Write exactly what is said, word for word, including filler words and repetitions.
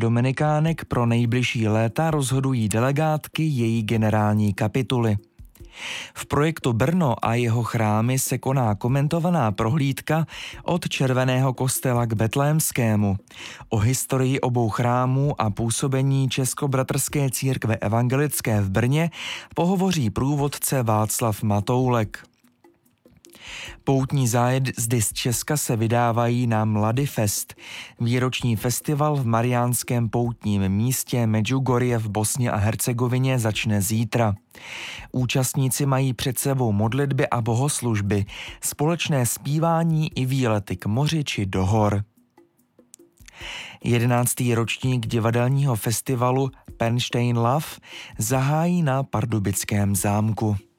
Dominikánek pro nejbližší léta rozhodují delegátky její generální kapituly. V projektu Brno a jeho chrámy se koná komentovaná prohlídka od Červeného kostela k Betlémskému. O historii obou chrámů a působení Českobratrské církve evangelické v Brně pohovoří průvodce Václav Matoulek. Poutní zájezdy z Česka se vydávají na Mladifest, výroční festival v mariánském poutním místě Medjugorje v Bosně a Hercegovině začne zítra. Účastníci mají před sebou modlitby a bohoslužby, společné zpívání i výlety k moři či do hor. Jedenáctý ročník divadelního festivalu Pernstein Love zahájí na Pardubickém zámku.